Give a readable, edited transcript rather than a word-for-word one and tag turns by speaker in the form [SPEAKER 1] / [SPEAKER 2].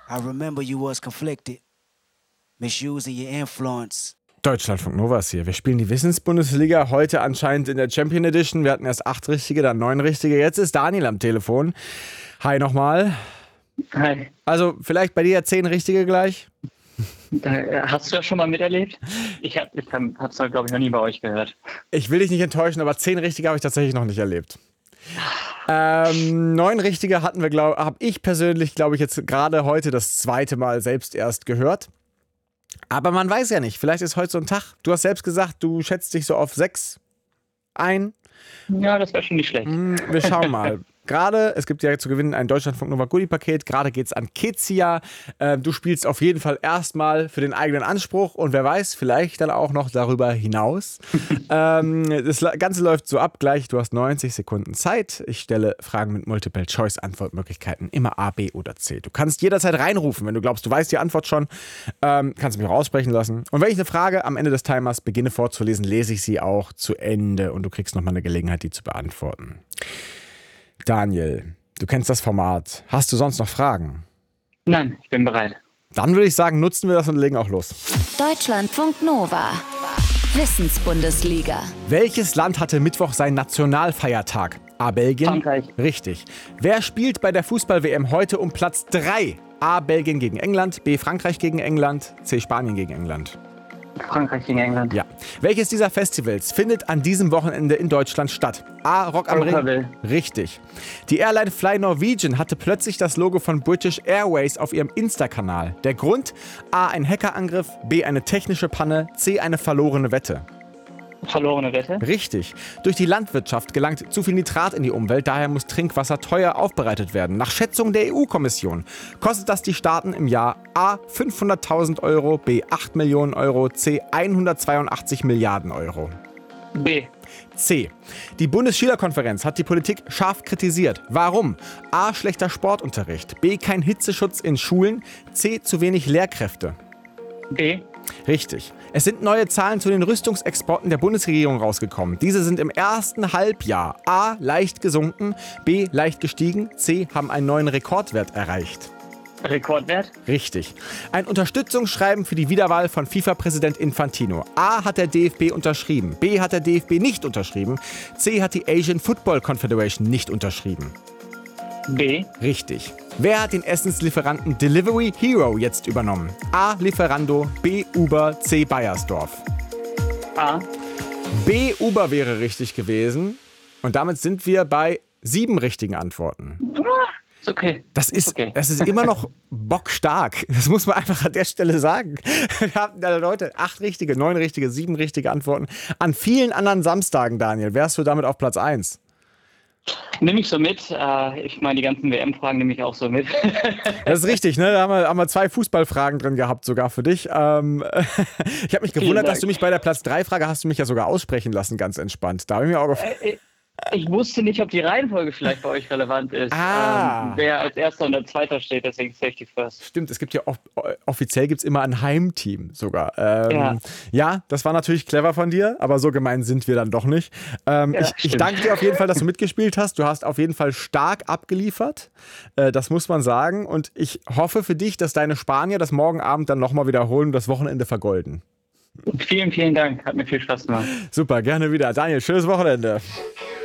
[SPEAKER 1] I remember you was conflicted, misusing your influence.
[SPEAKER 2] Deutschlandfunk Nova ist hier. Wir spielen die Wissensbundesliga heute anscheinend in der Champion Edition. Wir hatten erst 8 richtige, dann 9 richtige. Jetzt ist Daniel am Telefon. Hi nochmal.
[SPEAKER 3] Hi.
[SPEAKER 2] Also vielleicht bei dir 10 richtige gleich?
[SPEAKER 3] Hast du das schon mal miterlebt? Ich habe es, glaube ich, noch nie bei euch gehört.
[SPEAKER 2] Ich will dich nicht enttäuschen, aber 10 richtige habe ich tatsächlich noch nicht erlebt. 9 richtige habe ich persönlich, glaube ich, jetzt gerade heute das 2. Mal selbst erst gehört. Aber man weiß ja nicht, vielleicht ist heute so ein Tag. Du hast selbst gesagt, du schätzt dich so auf 6 ein.
[SPEAKER 3] Ja, das wäre schon nicht schlecht.
[SPEAKER 2] Wir schauen mal. Gerade, es gibt ja zu gewinnen ein Deutschlandfunk Nova Goodie-Paket. Gerade geht es an Kezia. Du spielst auf jeden Fall erstmal für den eigenen Anspruch und wer weiß, vielleicht dann auch noch darüber hinaus. Das Ganze läuft so ab gleich. Du hast 90 Sekunden Zeit. Ich stelle Fragen mit Multiple-Choice-Antwortmöglichkeiten. Immer A, B oder C. Du kannst jederzeit reinrufen, wenn du glaubst, du weißt die Antwort schon. Kannst mich auch aussprechen lassen. Und wenn ich eine Frage am Ende des Timers beginne vorzulesen, lese ich sie auch zu Ende und du kriegst nochmal eine Gelegenheit, die zu beantworten. Daniel, du kennst das Format. Hast du sonst noch Fragen?
[SPEAKER 3] Nein, ich bin bereit.
[SPEAKER 2] Dann würde ich sagen, nutzen wir das und legen auch los.
[SPEAKER 4] Deutschlandfunk Nova. Wissensbundesliga.
[SPEAKER 2] Welches Land hatte Mittwoch seinen Nationalfeiertag? A. Belgien?
[SPEAKER 3] Frankreich.
[SPEAKER 2] Richtig. Wer spielt bei der Fußball-WM heute um Platz 3? A. Belgien gegen England, B. Frankreich gegen England, C. Spanien gegen England.
[SPEAKER 3] Frankreich gegen England.
[SPEAKER 2] Ja. Welches dieser Festivals findet an diesem Wochenende in Deutschland statt? A. Rock am Ring. Richtig. Die Airline Fly Norwegian hatte plötzlich das Logo von British Airways auf ihrem Insta-Kanal. Der Grund? A. Ein Hackerangriff, B. Eine technische Panne, C. Eine verlorene Wette.
[SPEAKER 3] Verlorene Wette.
[SPEAKER 2] Richtig. Durch die Landwirtschaft gelangt zu viel Nitrat in die Umwelt, daher muss Trinkwasser teuer aufbereitet werden. Nach Schätzung der EU-Kommission kostet das die Staaten im Jahr A. 500.000 Euro, B. 8 Millionen Euro, C. 182 Milliarden Euro.
[SPEAKER 3] B.
[SPEAKER 2] C. Die Bundesschülerkonferenz hat die Politik scharf kritisiert. Warum? A. Schlechter Sportunterricht, B. Kein Hitzeschutz in Schulen, C. Zu wenig Lehrkräfte.
[SPEAKER 3] B.
[SPEAKER 2] Richtig. Es sind neue Zahlen zu den Rüstungsexporten der Bundesregierung rausgekommen. Diese sind im ersten Halbjahr A. leicht gesunken, B. leicht gestiegen, C. haben einen neuen Rekordwert erreicht.
[SPEAKER 3] Rekordwert.
[SPEAKER 2] Richtig. Ein Unterstützungsschreiben für die Wiederwahl von FIFA-Präsident Infantino. A. hat der DFB unterschrieben, B. hat der DFB nicht unterschrieben, C. hat die Asian Football Confederation nicht unterschrieben.
[SPEAKER 3] B.
[SPEAKER 2] Richtig. Wer hat den Essenslieferanten Delivery Hero jetzt übernommen? A. Lieferando, B. Uber, C. Bayersdorf.
[SPEAKER 3] A.
[SPEAKER 2] B. Uber wäre richtig gewesen. Und damit sind wir bei 7 richtigen Antworten.
[SPEAKER 3] Ist okay.
[SPEAKER 2] Das ist
[SPEAKER 3] okay.
[SPEAKER 2] immer noch bockstark. Das muss man einfach an der Stelle sagen. Wir haben da Leute 8 richtige, 9 richtige, 7 richtige Antworten. An vielen anderen Samstagen, Daniel, wärst du damit auf Platz 1.
[SPEAKER 3] Nehme ich so mit. Ich meine, die ganzen WM-Fragen nehme ich auch so mit.
[SPEAKER 2] Das ist richtig, ne? Da haben wir 2 Fußballfragen drin gehabt, sogar für dich. Ich habe mich gewundert, dass du mich bei der Platz 3-Frage hast du mich ja sogar aussprechen lassen, ganz entspannt. Da habe ich mir auch gefragt.
[SPEAKER 3] Ich wusste nicht, ob die Reihenfolge vielleicht bei euch relevant ist. Wer als Erster und als Zweiter steht, deswegen Safety First.
[SPEAKER 2] Stimmt, es gibt ja offiziell gibt's immer ein Heimteam sogar. Ja, das war natürlich clever von dir, aber so gemein sind wir dann doch nicht. Ich danke dir auf jeden Fall, dass du mitgespielt hast. Du hast auf jeden Fall stark abgeliefert. Das muss man sagen. Und ich hoffe für dich, dass deine Spanier das morgen Abend dann nochmal wiederholen und das Wochenende vergolden.
[SPEAKER 3] Vielen, vielen Dank. Hat mir viel Spaß gemacht.
[SPEAKER 2] Super, gerne wieder. Daniel, schönes Wochenende.